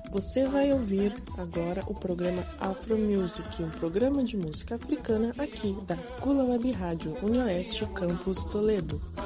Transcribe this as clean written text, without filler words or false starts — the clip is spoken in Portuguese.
Você vai ouvir agora o programa Afro Music, um programa de música africana aqui da Kula Web Rádio UniOeste Campus Toledo.